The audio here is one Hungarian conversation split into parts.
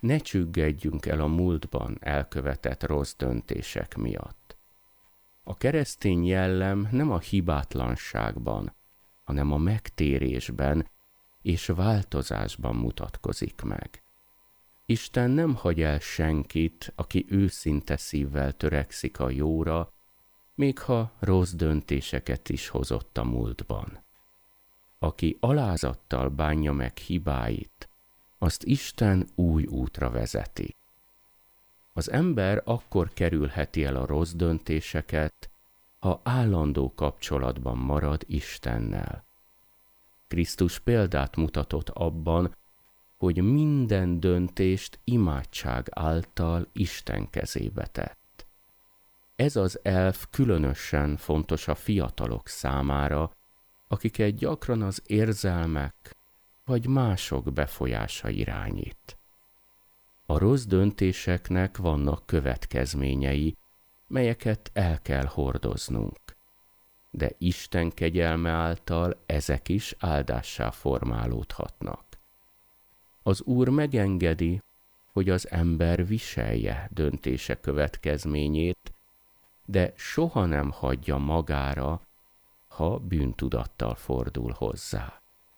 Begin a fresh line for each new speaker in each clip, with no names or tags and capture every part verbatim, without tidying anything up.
Ne csüggedjünk el a múltban elkövetett rossz döntések miatt. A keresztény jellem nem a hibátlanságban, hanem a megtérésben és változásban mutatkozik meg. Isten nem hagy el senkit, aki őszinte szívvel törekszik a jóra, még ha rossz döntéseket is hozott a múltban. Aki alázattal bánja meg hibáit, azt Isten új útra vezeti. Az ember akkor kerülheti el a rossz döntéseket, ha állandó kapcsolatban marad Istennel. Krisztus példát mutatott abban, hogy minden döntést imádság által Isten kezébe tett. Ez az elv különösen fontos a fiatalok számára, akiket gyakran az érzelmek vagy mások befolyása irányít. A rossz döntéseknek vannak következményei, melyeket el kell hordoznunk, de Isten kegyelme által ezek is áldássá formálódhatnak. Az Úr megengedi, hogy az ember viselje döntése következményét, de soha nem hagyja magára, ha bűntudattal fordul hozzá.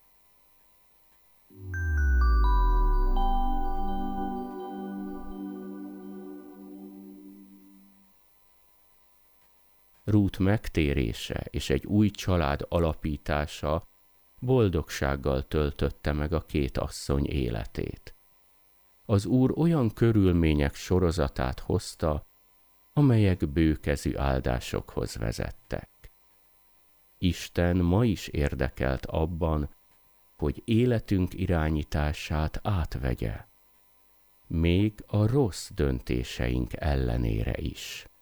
Rút megtérése és egy új család alapítása boldogsággal töltötte meg a két asszony életét. Az Úr olyan körülmények sorozatát hozta, amelyek bőkezű áldásokhoz vezettek. Isten ma is érdekelt abban, hogy életünk irányítását átvegye, még a rossz döntéseink ellenére is.